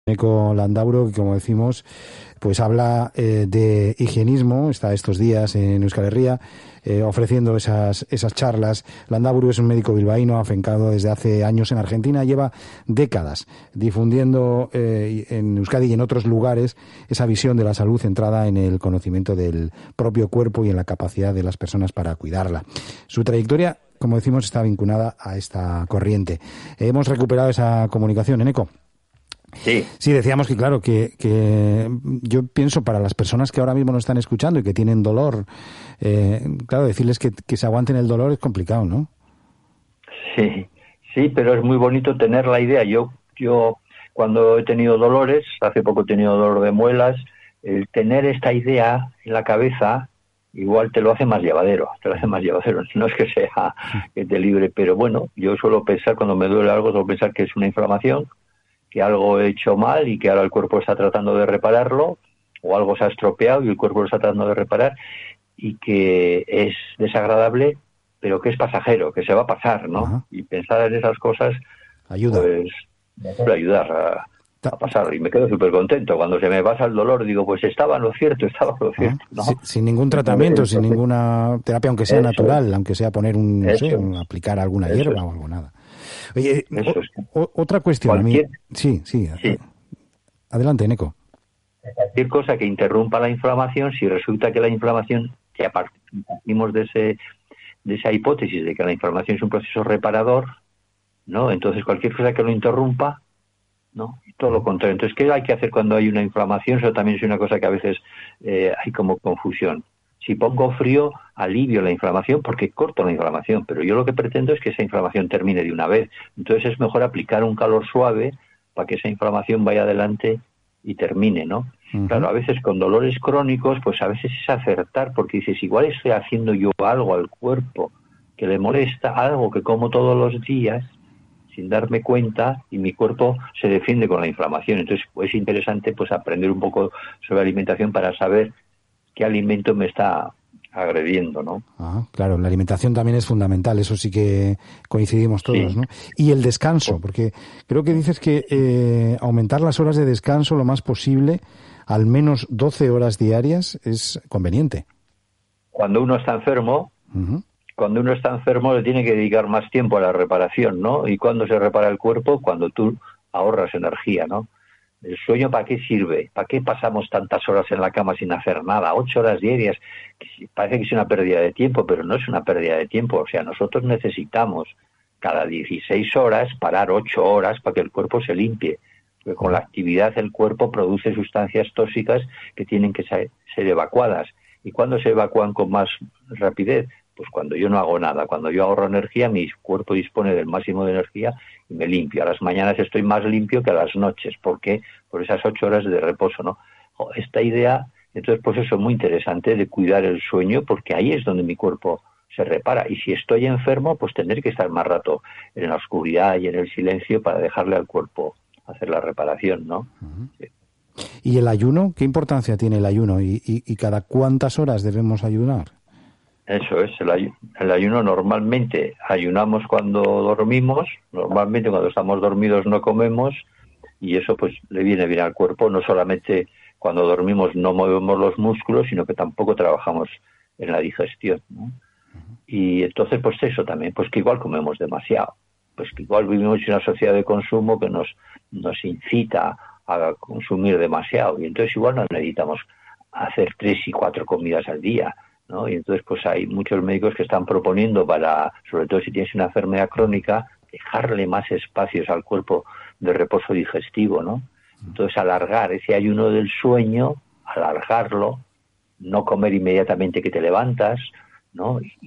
Eneco Landauro, que como decimos, pues habla de higienismo, está estos días en Euskal Herria ofreciendo esas charlas. Landauro es un médico bilbaíno afincado desde hace años en Argentina, lleva décadas difundiendo en Euskadi y en otros lugares esa visión de la salud centrada en el conocimiento del propio cuerpo y en la capacidad de las personas para cuidarla. Su trayectoria, como decimos, está vinculada a esta corriente. Hemos recuperado esa comunicación, Eneco. Sí, decíamos que claro, que yo pienso para las personas que ahora mismo nos están escuchando y que tienen dolor, claro, decirles que se aguanten el dolor es complicado, ¿no? Sí, pero es muy bonito tener la idea. Yo cuando he tenido dolores, hace poco he tenido dolor de muelas, el tener esta idea en la cabeza igual te lo hace más llevadero, no es que sea que te libre, pero bueno, yo suelo pensar cuando me duele algo, suelo pensar que es una inflamación, que algo he hecho mal y que ahora el cuerpo está tratando de repararlo, o algo se ha estropeado y el cuerpo lo está tratando de reparar, y que es desagradable, pero que es pasajero, que se va a pasar, ¿no? Ajá. Y pensar en esas cosas, ayuda. pues me suele ayudar a pasar, y me quedo súper contento. Cuando se me pasa el dolor, digo, pues estaba lo cierto, ¿no? Sin ningún tratamiento, sin ninguna terapia, aunque sea natural, aunque sea poner aplicar alguna hierba o algo, nada. Oye, otra cuestión. Cualquier... Sí. Adelante, Eneco. Cualquier cosa que interrumpa la inflamación, si resulta que la inflamación, que partimos de esa hipótesis de que la inflamación es un proceso reparador, ¿no? Entonces cualquier cosa que lo interrumpa, ¿no? Y todo lo contrario. Entonces, ¿qué hay que hacer cuando hay una inflamación? Eso también es una cosa que a veces hay como confusión. Si pongo frío, alivio la inflamación porque corto la inflamación, pero yo lo que pretendo es que esa inflamación termine de una vez. Entonces es mejor aplicar un calor suave para que esa inflamación vaya adelante y termine, ¿no? Uh-huh. Claro, a veces con dolores crónicos, pues a veces es acertar, porque dices, igual estoy haciendo yo algo al cuerpo que le molesta, algo que como todos los días, sin darme cuenta, y mi cuerpo se defiende con la inflamación. Entonces es interesante pues aprender un poco sobre alimentación para saber qué alimento me está agrediendo, ¿no? Claro, la alimentación también es fundamental, eso sí que coincidimos todos, ¿no? Y el descanso, porque creo que dices que aumentar las horas de descanso lo más posible, al menos 12 horas diarias, es conveniente. Cuando uno está enfermo, le tiene que dedicar más tiempo a la reparación, ¿no? ¿Y cuándo se repara el cuerpo? Cuando tú ahorras energía, ¿no? ¿El sueño para qué sirve? ¿Para qué pasamos tantas horas en la cama sin hacer nada? 8 horas diarias. Parece que es una pérdida de tiempo, pero no es una pérdida de tiempo. O sea, nosotros necesitamos cada 16 horas parar 8 horas para que el cuerpo se limpie. Porque con la actividad el cuerpo produce sustancias tóxicas que tienen que ser evacuadas. ¿Y cuándo se evacúan con más rapidez? Pues cuando yo no hago nada, cuando yo ahorro energía, mi cuerpo dispone del máximo de energía y me limpio. A las mañanas estoy más limpio que a las noches. ¿Por qué? Por esas 8 horas de reposo, ¿no? Esta idea, entonces, pues eso es muy interesante de cuidar el sueño, porque ahí es donde mi cuerpo se repara. Y si estoy enfermo, pues tener que estar más rato en la oscuridad y en el silencio para dejarle al cuerpo hacer la reparación, ¿no? Uh-huh. Sí. ¿Y el ayuno? ¿Qué importancia tiene el ayuno? ¿Y cada cuántas horas debemos ayunar? Eso es, el ayuno normalmente ayunamos cuando dormimos, normalmente cuando estamos dormidos no comemos, y eso pues le viene bien al cuerpo. No solamente cuando dormimos no movemos los músculos, sino que tampoco trabajamos en la digestión, ¿no? Uh-huh. Y entonces pues eso también, pues que igual comemos demasiado, pues que igual vivimos en una sociedad de consumo que nos incita a consumir demasiado, y entonces igual no necesitamos hacer 3 y 4 comidas al día, ¿no? Y entonces pues hay muchos médicos que están proponiendo, para, sobre todo si tienes una enfermedad crónica, dejarle más espacios al cuerpo de reposo digestivo, ¿no? Entonces alargar ese ayuno del sueño, alargarlo, no comer inmediatamente que te levantas, ¿no?